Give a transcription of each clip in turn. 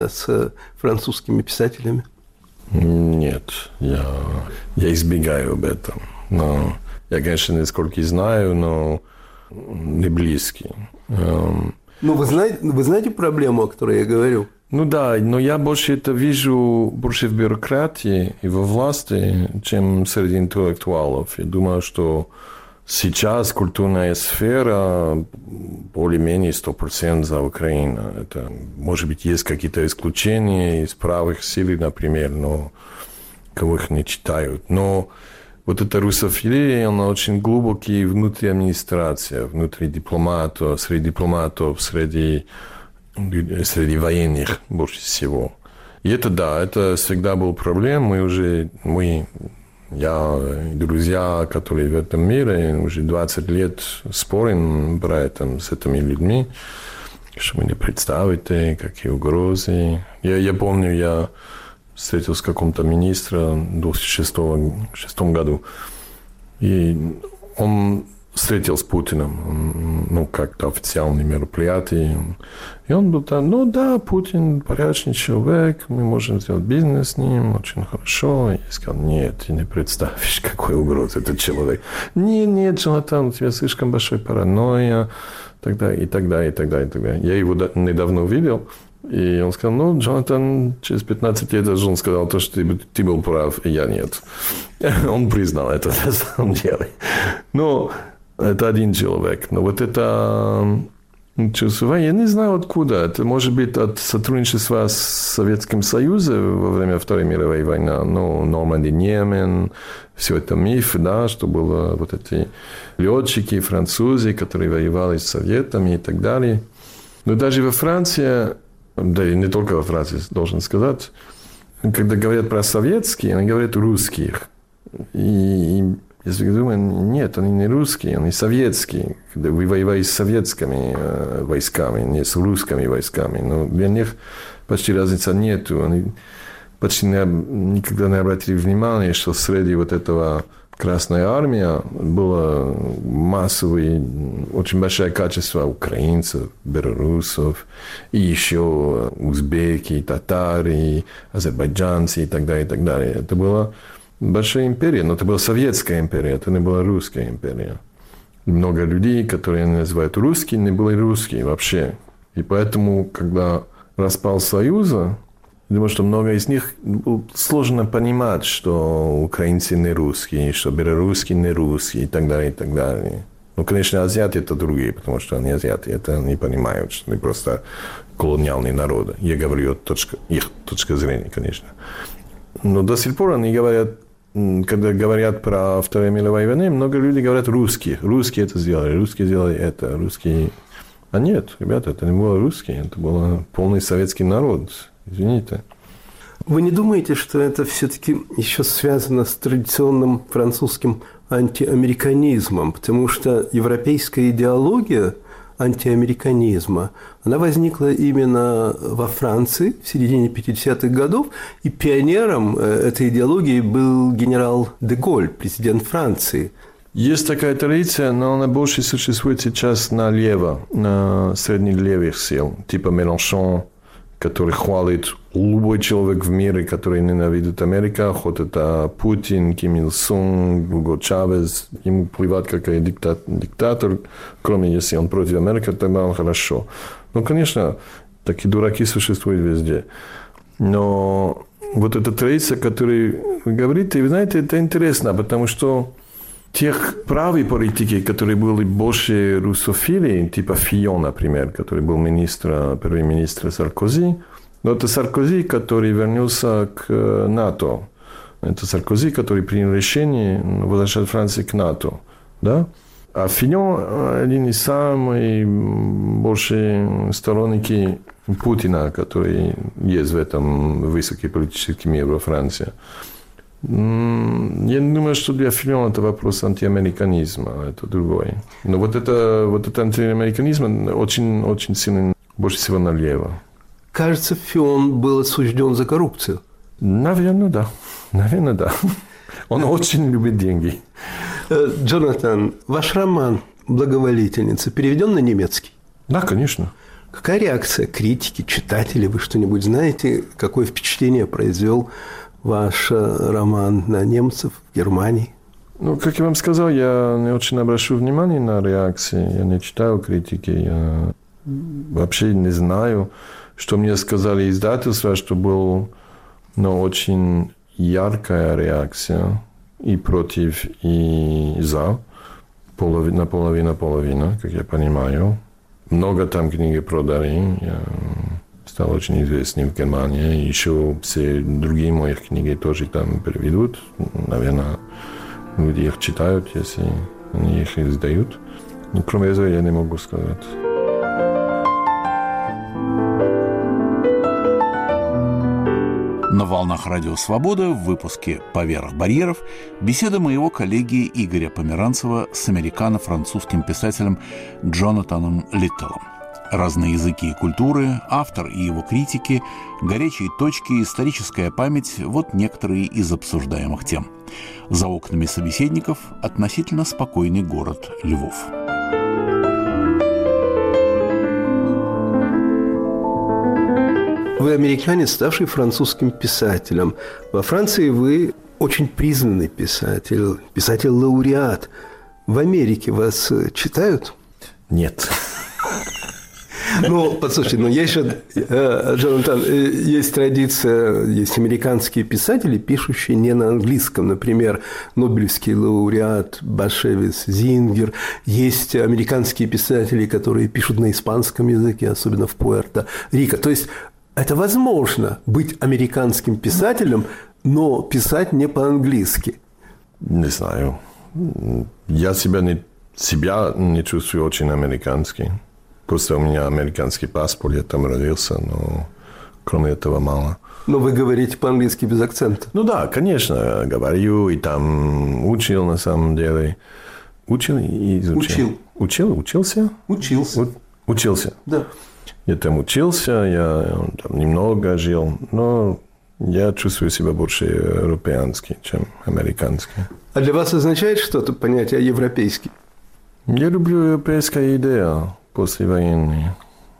с французскими писателями? Нет, я избегаю об этом. Но я, конечно, несколько знаю, но не близкий. Ну, вы знаете проблему, о которой я говорю? Ну да, но я больше это вижу больше в бюрократии и во власти, чем среди интеллектуалов. Я думаю, что сейчас культурная сфера более-менее 100% за Украину. Это, может быть, есть какие-то исключения из правых сил, например, но кого их не читают. Но вот эта русофилия, она очень глубокая внутри администрации, внутри дипломатов, среди военных больше всего. И это, да, это всегда был проблем. Я и друзья, которые в этом мире, уже 20 лет спорим про это с этими людьми, что вы не представите, какие угрозы. Я помню, я встретился с каким-то министром в 2006 году, и он встретил с Путиным, как-то официальные мероприятия. И он был там, Путин порядочный человек, мы можем сделать бизнес с ним, очень хорошо. И я сказал, нет, ты не представишь, какой угроза этот человек. Нет, Джонатан, у тебя слишком большой паранойя, и так далее. Я его недавно увидел, и он сказал, Джонатан, через 15 лет он сказал то, что ты был прав, и я нет. Он признал это на самом деле. Но это один человек. Но вот это чувство, я не знаю откуда. Это может быть от сотрудничества с Советским Союзом во время Второй мировой войны. Норманди Немен, все это миф, да, что было вот эти летчики, французы, которые воевали с Советами и так далее. Но даже во Франции, да и не только во Франции, должен сказать, когда говорят про советские, они говорят русских. И если я думаю, нет, они не русские, они советские. Когда вы воевали с советскими войсками, не с русскими войсками. Но для них почти разницы нету. Они почти никогда не обратили внимания, что среди вот этого Красной Армии было массовое, очень большое качество украинцев, белорусов, и еще узбеки, татары, азербайджанцы и так далее, и так далее. Это была большая империя, но это была Советская империя, это не была Русская империя. Много людей, которые называют русские, не были русские вообще. И поэтому, когда распал Союз, я думаю, что много из них сложно понимать, что украинцы не русские, что белорусские не русские и так далее, и так далее. Конечно, азиаты это другие, потому что они азиаты, это не понимают, что они просто колониальные народы. Я говорю их точка зрения, конечно. Но до сих пор они говорят, когда говорят про Вторую мировую войну, много людей говорят русские. Русские это сделали это, русские. А нет, ребята, это не было русские, это был полный советский народ. Извините. Вы не думаете, что это все-таки еще связано с традиционным французским антиамериканизмом? Потому что европейская идеология антиамериканизма, она возникла именно во Франции в середине 50-х годов, и пионером этой идеологии был генерал де Голль, президент Франции. Есть такая традиция, но она больше существует сейчас налево, на среднелевых сил, типа Mélenchon, который хвалит любой человек в мире, который ненавидит Америку, хоть это Путин, Ким Ир Сун, Гуго Чавес, ему плевать, какой диктатор, кроме если он против Америки, тогда он хорошо. Конечно, такие дураки существуют везде. Но вот эта традиция, о которой вы говорите, вы знаете, это интересно, потому что тех правых политики, которые были больше русофилии, типа Фион, например, который был первый министр Саркози, но это Саркози, который вернулся к НАТО. Это Саркози, который принял решение возвращать Францию к НАТО. Да? А Фион один из самых больших сторонники Путина, который есть в этом высокий политический мир во Франции. Я не думаю, что для Фиона это вопрос антиамериканизма, это другое. Но вот этот антиамериканизм очень, очень сильно, больше всего налево. Кажется, Фион был осужден за коррупцию. Наверное, да. Он очень любит деньги. Джонатан, ваш роман «Благоволительница» переведен на немецкий? Да, конечно. Какая реакция критики, читателей? Вы что-нибудь знаете? Какое впечатление произвел ваш роман на немцев в Германии? Ну, как я вам сказал, я не очень обращу внимание на реакции. Я не читаю критики. Я вообще не знаю, что мне сказали издательства, что была очень яркая реакция и против, и за. Половина, как я понимаю. Много там книги продали. Я стал очень известным в Германии. Еще все другие мои книги тоже там переведут. Наверное, люди их читают, если они их издают. Но кроме этого я не могу сказать. На волнах Радио Свобода в выпуске «Поверх барьеров» беседа моего коллеги Игоря Померанцева с американо-французским писателем Джонатаном Литтелом. Разные языки и культуры, автор и его критики, горячие точки, историческая память – вот некоторые из обсуждаемых тем. За окнами собеседников относительно спокойный город Львов. Вы американец, ставший французским писателем. Во Франции вы очень признанный писатель, писатель-лауреат. В Америке вас читают? Нет. Ну, послушайте, Джонатан, есть традиция, есть американские писатели, пишущие не на английском. Например, нобелевский лауреат Башевец Зингер. Есть американские писатели, которые пишут на испанском языке, особенно в Пуэрто-Рико. То есть это возможно быть американским писателем, но писать не по-английски. Не знаю. Я себя не чувствую очень американский. Просто у меня американский паспорт, я там родился, но кроме этого мало. Но вы говорите по-английски без акцента. Ну да, конечно, говорю, и там учил на самом деле. Учил и изучил. Учился? Учился. Да. Я там учился, я там немного жил, но я чувствую себя больше европеанский, чем американский. А для вас означает что-то понятие европейский? Я люблю европейская идея послевоенная,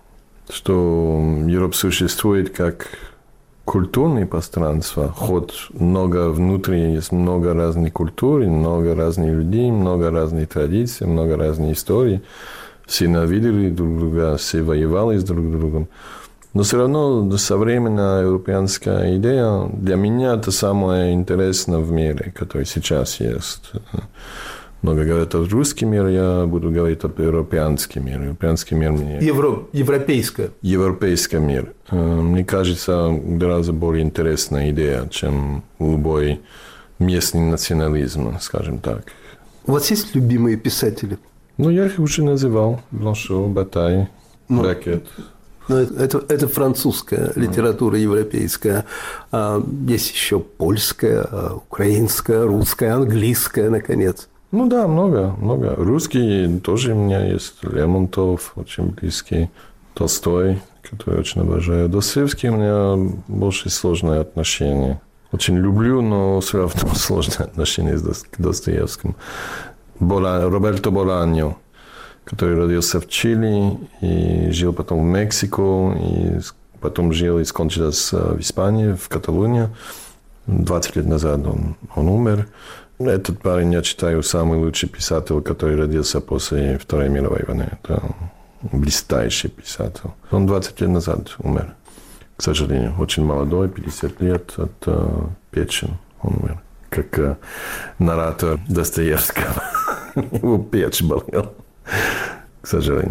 что Европа существует как культурное пространство, хоть много внутри, есть много разных культур, много разных людей, много разных традиций, много разных историй. Все ненавидели друг друга, все воевали с друг другом. Но все равно современная европейская идея для меня это самое интересное в мире, который сейчас есть. Много говорят о русском мире, я буду говорить о европейском мире. Европейский мир мне... Европейская. Европейский мир. Мне кажется, гораздо более интересная идея, чем любой местный национализм, скажем так. У вас есть любимые писатели? Ну, я их уже называл. Бланшо, Батай, Бракет. Это французская литература, европейская. Есть еще польская, украинская, русская, английская, наконец. Ну да, много. Русский тоже у меня есть. Лермонтов, очень близкий. Толстой, который очень обожаю. Достоевский у меня больше сложные отношения. Очень люблю, но все равно сложные отношения к Достоевскому. Роберто Боланьо, который родился в Чили и жил потом в Мексике, и потом жил и скончался в Испании, в Каталонии. 20 лет назад он умер. Этот парень, я считаю, самый лучший писатель, который родился после Второй мировой войны. Это блистающий писатель. Он 20 лет назад умер, к сожалению. Очень молодой, 50 лет, от печени он умер. Как наратор Достоевского. Его печь болела, к сожалению.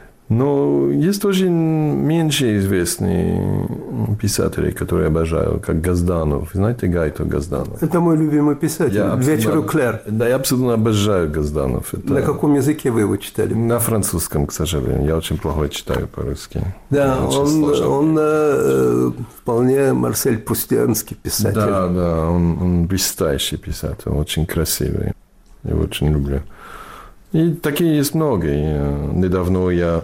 Но есть тоже меньше известные писатели, которые обожаю, как Газданов. Знаете Гайто Газданов? Это мой любимый писатель. «Вечер Клэр». Да, я абсолютно обожаю Газданов. На каком языке вы его читали? На французском, к сожалению. Я очень плохо читаю по-русски. Да, он вполне Марсель Прустианский писатель. Да, он блестящий писатель, очень красивый. Я его очень люблю. И такие есть много. Недавно я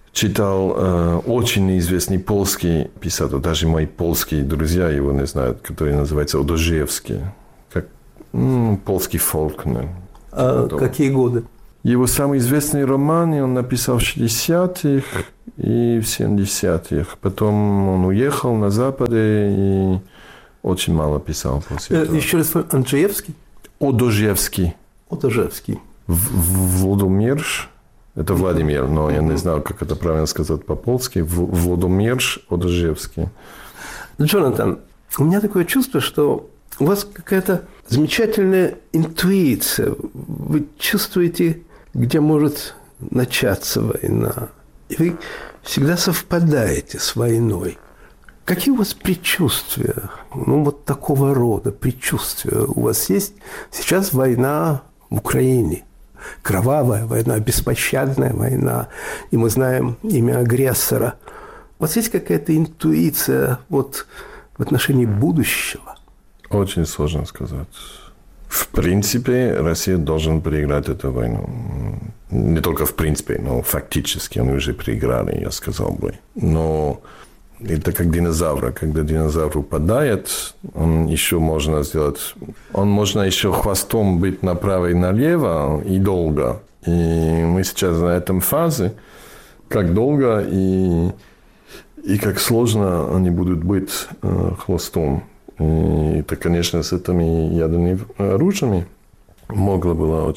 читал очень известный польский писатель, даже мои польские друзья его не знают, который называется Одожевский, как польский Фолкнер. Какие годы? Его самый известный роман он написал в 60-х и в 70-х. Потом он уехал на Западе и очень мало писал после этого. Еще раз, Анджеевский? Одожевский. Одожевский. Владимирш. Это Владимир, но я не знаю, как это правильно сказать по-польски. Владимирш Одожевский. Джонатан, у меня такое чувство, что у вас какая-то замечательная интуиция. Вы чувствуете, где может начаться война. И вы всегда совпадаете с войной. Какие у вас предчувствия? Ну, вот такого рода предчувствия у вас есть? Сейчас война в Украине. Кровавая война, беспощадная война. И мы знаем имя агрессора. У вас есть какая-то интуиция вот в отношении будущего? Очень сложно сказать. В принципе, Россия должна проиграть эту войну. Не только в принципе, но фактически они уже проиграли, я сказал бы. Но это как динозавр. Когда динозавр упадает, он еще можно сделать... Он можно еще хвостом быть направо и налево и долго. И мы сейчас на этом фазе, как долго и как сложно они будут быть хвостом. И это, конечно, с этими ядерными оружиями могло было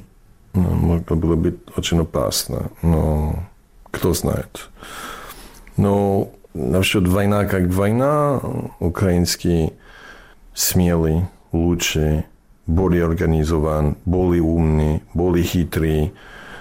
быть очень опасно. Но кто знает. Но насчет войны как война, украинский смелый, лучший, более организован, более умный, более хитрый.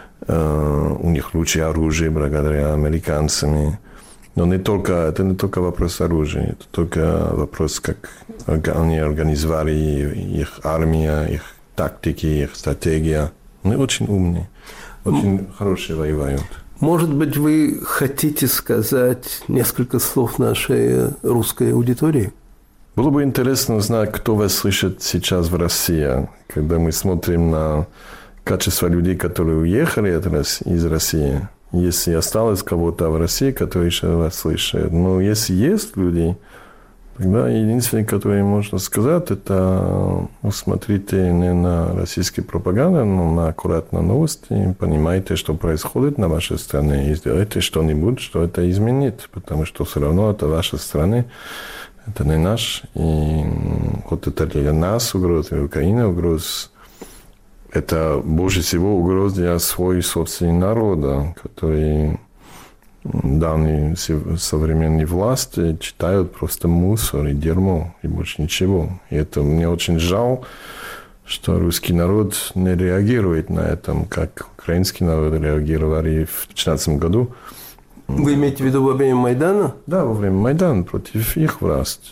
У них лучшее оружие благодаря американцам. Но это не только вопрос оружия, это только вопрос, как они организовали их армия, их тактики, их стратегия. Они очень умные, очень хорошие воевают. Может быть, вы хотите сказать несколько слов нашей русской аудитории? Было бы интересно узнать, кто вас слышит сейчас в России, когда мы смотрим на качество людей, которые уехали из России. Если осталось кого-то в России, который еще вас слышит. Но если есть люди, тогда единственное, которое можно сказать, это смотрите не на российскую пропаганду, но на аккуратно новости, понимаете, что происходит на вашей стране, и сделайте что-нибудь, что это изменит, потому что все равно это ваша страна, это не наш, и вот это для нас угроза, для Украины угроза. Это больше всего угроз для своего собственного народа, который данные современные власти читают просто мусор и дерьмо, и больше ничего. И это мне очень жаль, что русский народ не реагирует на это, как украинский народ реагировали в 2015 году. Вы имеете в виду во время Майдана? Да, во время Майдана против их власти.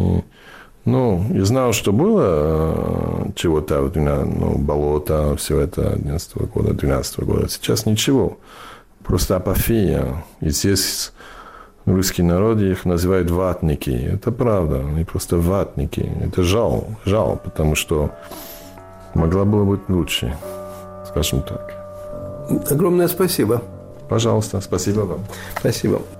Я знал, что было чего-то, болото, все это 2012 года. Сейчас ничего. Просто апатия. И здесь русский народ их называют ватники. Это правда. Они просто ватники. Это жаль, потому что могла было быть лучше. Скажем так. Огромное спасибо. Пожалуйста, спасибо вам. Спасибо.